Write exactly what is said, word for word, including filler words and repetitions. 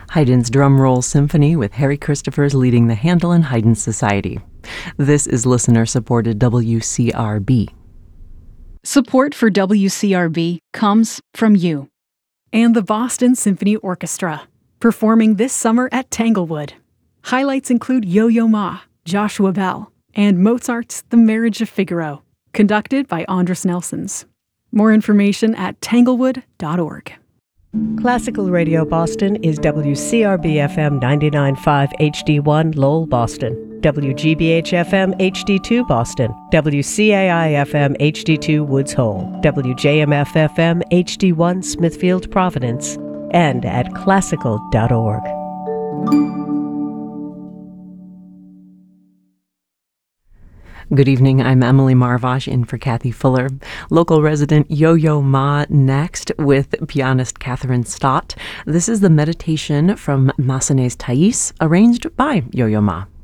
Haydn's Drum Roll Symphony with Harry Christophers leading the Handel and Haydn Society. This is listener-supported W C R B. Support for W C R B comes from you. And the Boston Symphony Orchestra, performing this summer at Tanglewood. Highlights include Yo-Yo Ma, Joshua Bell, and Mozart's The Marriage of Figaro, conducted by Andras Nelsons. More information at tanglewood dot org. Classical Radio Boston is W C R B F M ninety-nine point five H D one Lowell, Boston, W G B H F M H D two Boston, W C A I F M H D two Woods Hole, W J M F F M H D one Smithfield, Providence, and at classical dot org. Good evening, I'm Emily Marvash in for Kathy Fuller. Local resident Yo-Yo Ma next with pianist Catherine Stott. This is the meditation from Massenet's Thais, arranged by Yo-Yo Ma.